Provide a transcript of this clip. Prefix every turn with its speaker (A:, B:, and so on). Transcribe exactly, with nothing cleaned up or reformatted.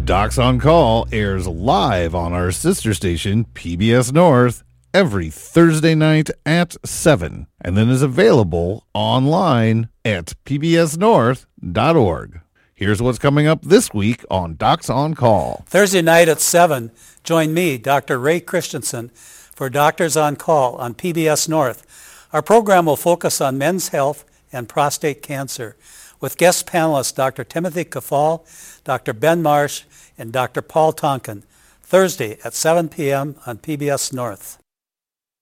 A: Docs on Call airs live on our sister station, P B S North, every Thursday night at seven, and then is available online at p b s north dot org. Here's what's coming up this week on Docs on Call.
B: Thursday night at seven, join me, Doctor Ray Christensen, for Doctors on Call on P B S North. Our program will focus on men's health and prostate cancer, with guest panelists Doctor Timothy Kafal, Doctor Ben Marsh, and Doctor Paul Tonkin, Thursday at seven p.m. on P B S North.